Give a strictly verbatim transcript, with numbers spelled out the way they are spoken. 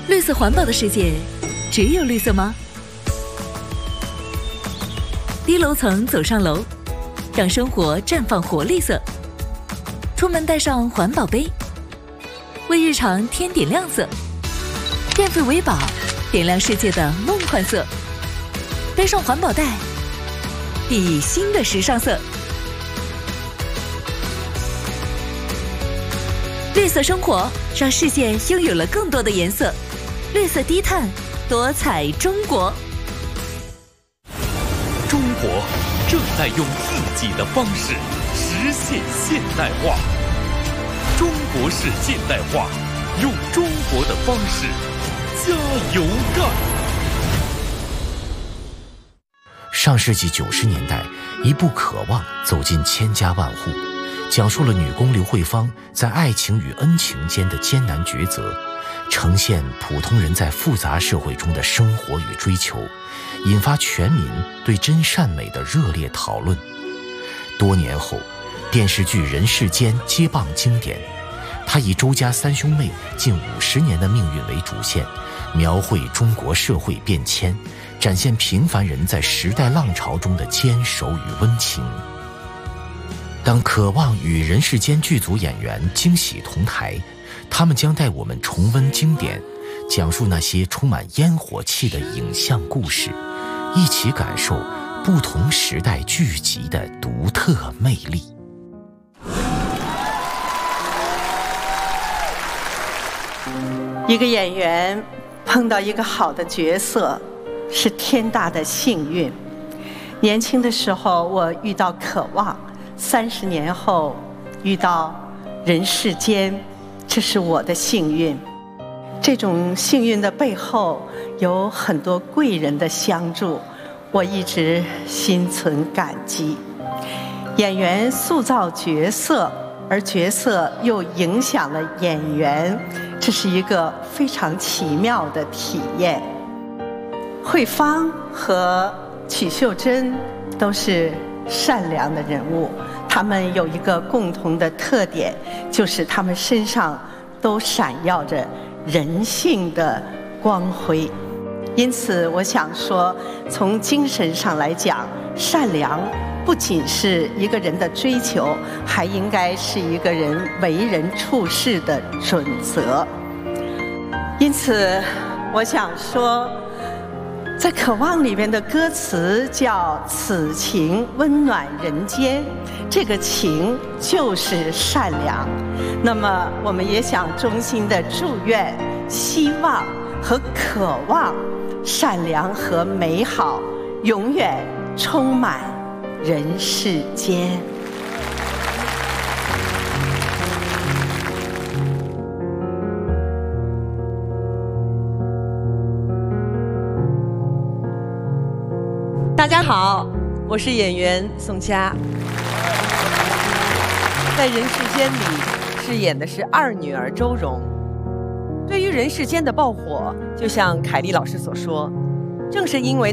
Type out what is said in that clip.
绿色环保的世界，只有绿色吗？低楼层走上楼，让生活绽放活力色。出门带上环保杯，为日常添点亮色。电费为宝，点亮世界的梦幻色。背上环保袋，熠熠新的时尚色。绿色生活，让世界拥有了更多的颜色。绿色低碳，多彩中国。 中国正在用自己的方式实现现代化。中国式现代化，用中国的方式加油干。 上世纪九十年代，一部《渴望》走进千家万户，讲述了女工刘慧芳在爱情与恩情间的艰难抉择，呈现普通人在复杂社会中的生活与追求，引发全民对真善美的热烈讨论。多年后，电视剧《人世间》接棒经典，它以周家三兄妹近五十年的命运为主线，描绘中国社会变迁，展现平凡人在时代浪潮中的坚守与温情。当《渴望》与《人世间》剧组演员惊喜同台，他们将带我们重温经典，讲述那些充满烟火气的影像故事，一起感受不同时代剧集的独特魅力。 一个演员碰到一个好的角色，是天大的幸运。年轻的时候我遇到渴望，三十年后遇到人世间，这是我的幸运。这种幸运的背后有很多贵人的相助，我一直心存感激。演员塑造角色，而角色又影响了演员，这是一个非常奇妙的体验。慧芳和曲秀珍都是善良的人物，他们有一个共同的特点，就是他们身上都闪耀着人性的光辉。因此我想说，从精神上来讲，善良不仅是一个人的追求，还应该是一个人为人处事的准则。因此我想说，在《渴望》里面的歌词叫此情温暖人间，这个情就是善良。那么我们也想衷心的祝愿、希望和渴望善良和美好永远充满人世间。 大家好，我是演员宋佳。在《人世间》里饰演的是二女儿周蓉。对于《人世间》的爆火，就像凯丽老师所说，正是因为